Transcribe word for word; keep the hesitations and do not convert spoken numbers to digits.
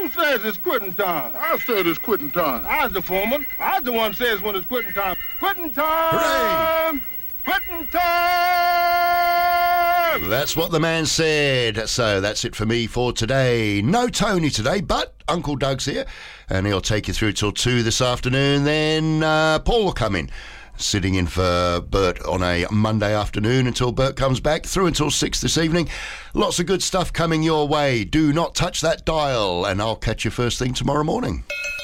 Who says it's quitting time? I said it's quitting time. I's the foreman. I's the one says when it's quitting time. Quitting time! Hooray! Quitting time! That's what the man said. So that's it for me for today. No Tony today, but Uncle Doug's here, and he'll take you through till two this afternoon. Then uh, Paul will come in, sitting in for Bert on a Monday afternoon until Bert comes back, through until six this evening. Lots of good stuff coming your way. Do not touch that dial, and I'll catch you first thing tomorrow morning.